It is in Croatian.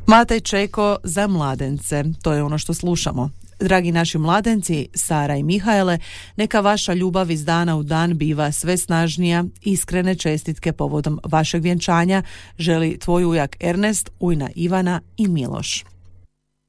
Matej Čeko za mladence, to je ono što slušamo. Dragi naši mladenci, Sara i Mihaele, neka vaša ljubav iz dana u dan biva sve snažnija. Iskrene čestitke povodom vašeg vjenčanja želi tvoj ujak Ernest, ujna Ivana i Miloš.